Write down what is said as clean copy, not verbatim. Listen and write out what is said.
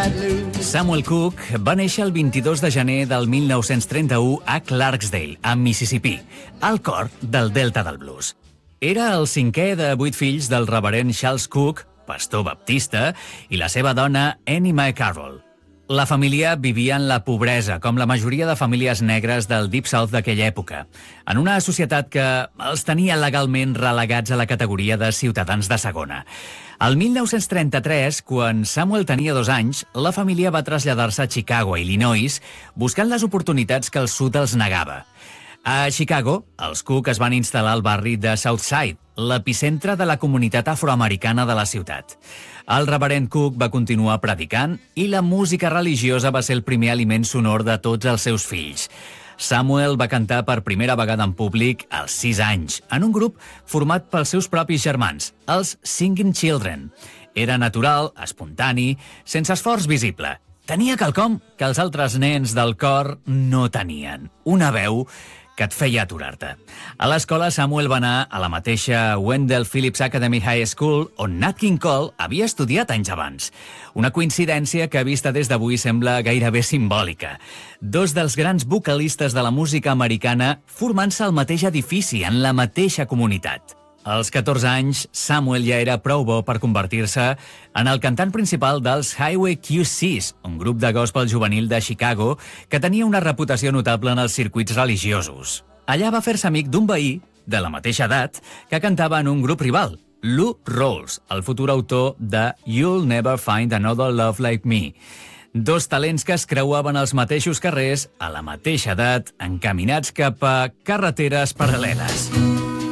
Samuel Cook va néixer el 22 de gener del 1931 a Clarksdale, a Mississippi, al cor del Delta del Blues. Era el cinquè de 8 fills del reverend Charles Cook, pastor baptista, i la seva dona Annie Mae Carroll. La família vivia en la pobresa, com la majoria de famílies negres del Deep South d'aquella època, en una societat que els tenia legalment relegats a la categoria de ciutadans de segona. El 1933, quan Samuel tenia 2 anys, la família va traslladar-se a Chicago, Illinois, buscant les oportunitats que el sud els negava. A Chicago, els Cook es van instal·lar al barri de Southside, l'epicentre de la comunitat afroamericana de la ciutat. El reverend Cook va continuar predicant i la música religiosa va ser el primer aliment sonor de tots els seus fills. Samuel va cantar per primera vegada en públic als 6 anys, en un grup format pels seus propis germans, els Singing Children. Era natural, espontani, sense esforç visible. Tenia quelcom que els altres nens del cor no tenien, una veu que et feia aturar-te. A l'escola, Samuel va anar a la mateixa Wendell Phillips Academy High School, on Nat King Cole havia estudiat anys abans. Una coincidència que, vista des d'avui, sembla gairebé simbòlica. 2 dels grans vocalistes de la música americana formant-se al mateix edifici, en la mateixa comunitat. Als 14 anys, Samuel ja era prou bo per convertir-se en el cantant principal dels Highway QCs, un grup de gospel juvenil de Chicago que tenia una reputació notable en els circuits religiosos. Allà va fer-se amic d'un veí, de la mateixa edat, que cantava en un grup rival, Lou Rawls, el futur autor de You'll Never Find Another Love Like Me. 2 talents que es creuaven als mateixos carrers, a la mateixa edat, encaminats cap a carreteres paral·leles.